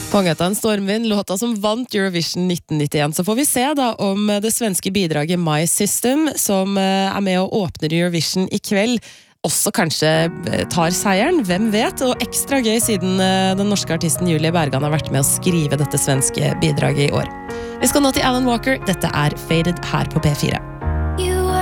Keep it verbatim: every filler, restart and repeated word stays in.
Fanget av en stormvind, låta som vant Eurovision nitten nittien. Så får vi se da om det svenske bidraget My System, som er med og åpner Eurovision i kveld, også kanskje tar seieren, hvem vet? Og ekstra gøy siden den norske artisten Julie Bergan har vært med å skrive dette svenske bidraget i år. Vi skal nå til Alan Walker, dette er Faded her på P fire.